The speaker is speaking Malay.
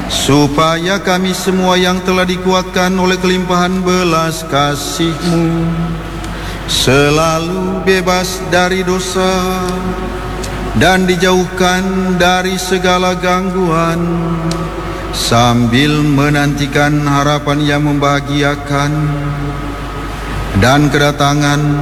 supaya kami semua yang telah dikuatkan oleh kelimpahan belas kasih-Mu selalu bebas dari dosa dan dijauhkan dari segala gangguan, sambil menantikan harapan yang membahagiakan dan kedatangan